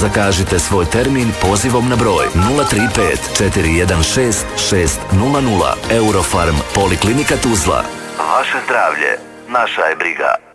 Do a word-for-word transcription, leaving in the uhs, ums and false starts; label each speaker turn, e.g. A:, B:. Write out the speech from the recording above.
A: Zakažite svoj termin pozivom na broj nula tri pet četiri jedan šest šest nula nula. Eurofarm Poliklinika Tuzla. Vaše zdravlje, naša je briga.